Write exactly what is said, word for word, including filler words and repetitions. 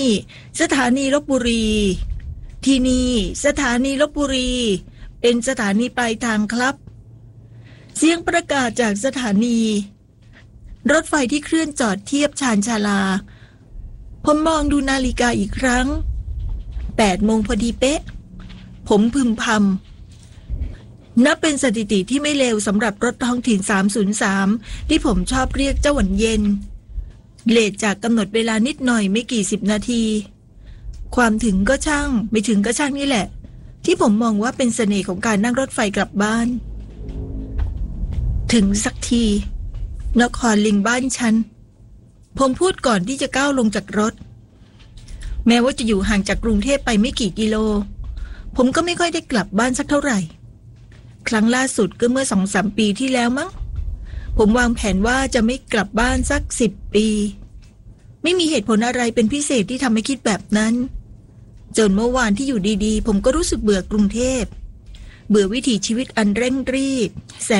สถานีลพบุรีที่นี่สถานีลพบุรีเป็นสถานีปลายทางครับเสียงประกาศจากสถานีรถไฟที่เคลื่อนจอดเทียบชานชาลาผมมองดูนาฬิกาอีกครั้งแปดโมงพอดีเป๊ะผมพึมพำนับเป็นสถิติที่ไม่เลวสำหรับรถท้องถิ่นสามศูนย์สามที่ผมชอบเรียกเจ้าหวันเย็นเลทจากกำหนดเวลานิดหน่อยไม่กี่สิบนาทีความถึงก็ช่างไม่ถึงก็ช่างนี่แหละที่ผมมองว่าเป็นเสน่ห์ของการนั่งรถไฟกลับบ้านถึงสักทีนครลิงบ้านฉันผมพูดก่อนที่จะก้าวลงจากรถแม้ว่าจะอยู่ห่างจากกรุงเทพไปไม่กี่กิโลผมก็ไม่ค่อยได้กลับบ้านสักเท่าไหร่ครั้งล่าสุดก็เมื่อสองสามปีที่แล้วมั้งผมวางแผนว่าจะไม่กลับบ้านสักสิบปีไม่มีเหตุผลอะไรเป็นพิเศษที่ทำให้คิดแบบนั้นจนเมื่อวานที่อยู่ดีๆผมก็รู้สึกเบื่อกรุงเทพเบื่อวิถีชีวิตอันเร่งรีบแส